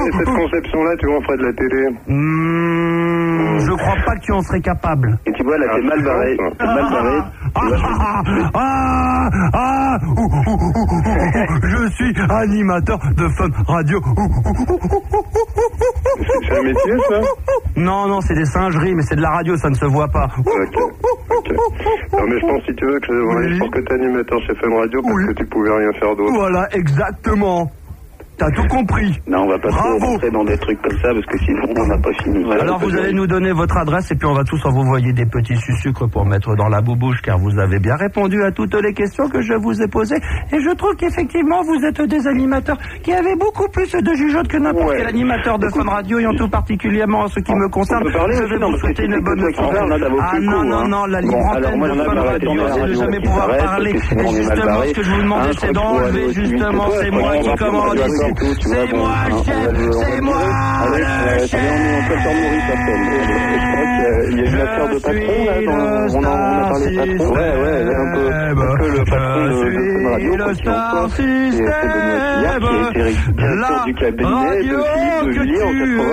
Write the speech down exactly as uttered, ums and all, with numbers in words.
Et cette conception-là, tu en ferais de la télé? Mmh, je crois pas que tu en serais capable. Et tu vois, là, t'es mal barré. T'es mal barré. Ah, ah, ah, ah, ouh, ouh, ouh, ouh, ouh, je suis animateur de Fun Radio. C'est un métier, ça? Non, non, c'est des singeries, mais c'est de la radio, ça ne se voit pas. Ok, ok. Non, mais je pense, si tu veux, que je, oui. je pense que t'es animateur chez Fun Radio parce oui. que tu pouvais rien faire d'autre. Voilà, exactement. T'as tout compris. Non, on va pas trop rentrer dans des trucs comme ça parce que sinon on n'a pas fini. Alors vous allez nous donner votre adresse et puis on va tous en vous envoyer des petits sucres pour mettre dans la boubouche car vous avez bien répondu à toutes les questions que je vous ai posées et je trouve qu'effectivement vous êtes des animateurs qui avaient beaucoup plus de jugeote que n'importe ouais. quel animateur de Fun Radio et en tout particulièrement en ce qui me concerne. Je vais vous souhaiter une bonne soirée. Ah non, non, non, la libre antenne de Fun Radio c'est de jamais pouvoir parler et justement ce que je vous demandais c'est d'enlever justement c'est moi qui commande ici. C'est moi le chef, c'est moi le chef. Il y a une affaire de patron là, on a parlé de patron. Ouais, ouais, un peu. Parce que le patron de Radio, le Star System, qui a été directeur du cabinet de Philippe de Villiers en quatre-vingts.